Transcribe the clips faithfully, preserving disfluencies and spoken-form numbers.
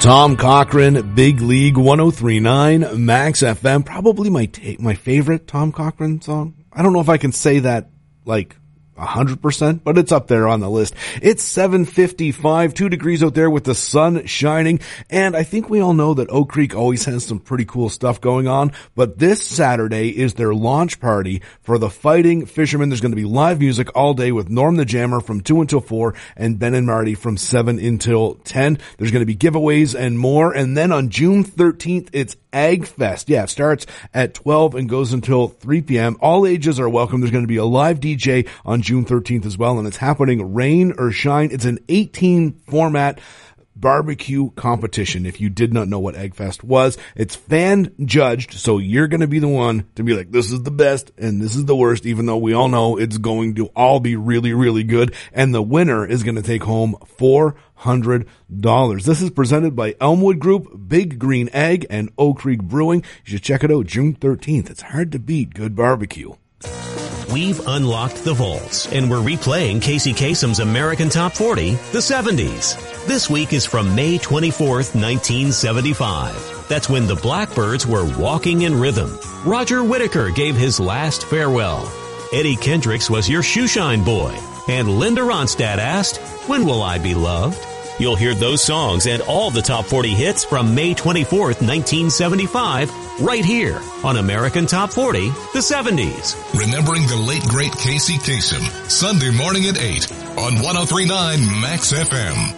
Tom Cochrane, Big League, one oh three point nine Max F M. Probably my ta- my favorite Tom Cochrane song. I don't know if I can say that like a hundred percent, but it's up there on the list. It's seven fifty-five, two degrees out there with the sun shining, and I think we all know that Oak Creek always has some pretty cool stuff going on, but this Saturday is their launch party for the Fighting Fishermen. There's going to be live music all day with Norm the Jammer from two until four and Ben and Marty from seven until ten. There's going to be giveaways and more, and then on June thirteenth, it's Ag Fest. Yeah, it starts at twelve and goes until three p.m. All ages are welcome. There's going to be a live D J on June thirteenth as well, and it's happening rain or shine. It's an eighteen format barbecue competition. If you did not know what Ag Fest was, it's fan judged, so you're going to be the one to be like, this is the best and this is the worst, even though we all know it's going to all be really, really good. And the winner is going to take home four hundred dollars. This is presented by Elmwood Group, Big Green Egg, and Oak Creek Brewing. You should check it out June thirteenth. It's hard to beat good barbecue. We've unlocked the vaults, and we're replaying Casey Kasem's American Top forty, the seventies. This week is from May twenty-fourth, nineteen seventy-five. That's when the Blackbirds were walking in rhythm. Roger Whittaker gave his last farewell. Eddie Kendricks was your shoeshine boy. And Linda Ronstadt asked, when will I be loved? You'll hear those songs and all the top forty hits from May twenty-fourth, nineteen seventy-five, right here on American Top forty, the seventies. Remembering the late, great Casey Kasem, Sunday morning at eight on one oh three point nine Max F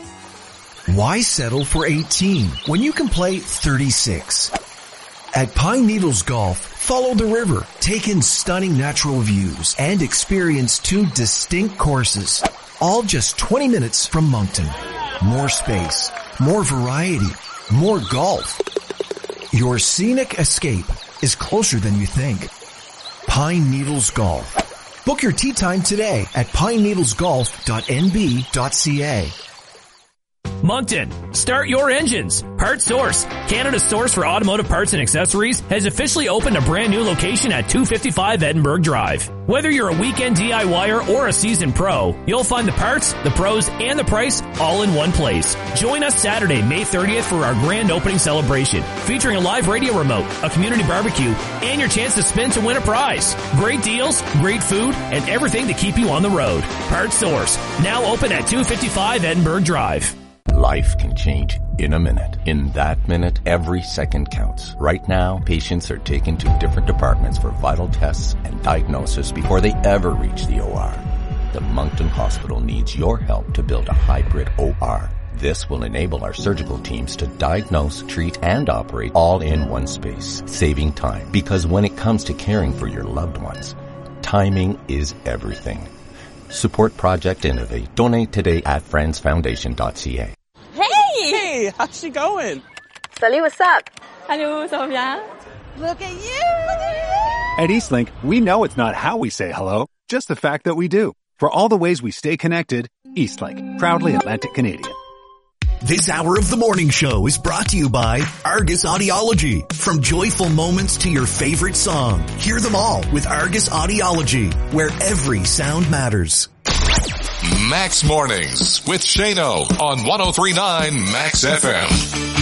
M. Why settle for eighteen when you can play thirty-six? At Pine Needles Golf, follow the river, take in stunning natural views, and experience two distinct courses, all just twenty minutes from Moncton. More space, more variety, more golf. Your scenic escape is closer than you think. Pine Needles Golf. Book your tee time today at pine needles golf dot n b dot c a. Moncton, start your engines. Parts Source, Canada's source for automotive parts and accessories, has officially opened a brand new location at two fifty-five Edinburgh Drive. Whether you're a weekend DIYer or a seasoned pro, you'll find the parts, the pros, and the price all in one place. Join us Saturday, May thirtieth for our grand opening celebration, featuring a live radio remote, a community barbecue, and your chance to spin to win a prize. Great deals, great food, and everything to keep you on the road. Parts Source, now open at two fifty-five Edinburgh Drive. Life can change in a minute. In that minute, every second counts. Right now, patients are taken to different departments for vital tests and diagnosis before they ever reach the O R. The Moncton Hospital needs your help to build a hybrid O R. This will enable our surgical teams to diagnose, treat, and operate all in one space, saving time. Because when it comes to caring for your loved ones, timing is everything. Support Project Innovate. Donate today at friends foundation dot c a. Hey, how's she going? Salut, what's up? Hello, ça va bien? Look at you! At Eastlink, we know it's not how we say hello, just the fact that we do. For all the ways we stay connected, Eastlink, proudly Atlantic Canadian. This hour of the morning show is brought to you by Argus Audiology. From joyful moments to your favorite song, hear them all with Argus Audiology, where every sound matters. Max Mornings with Shano on one oh three point nine Max F M.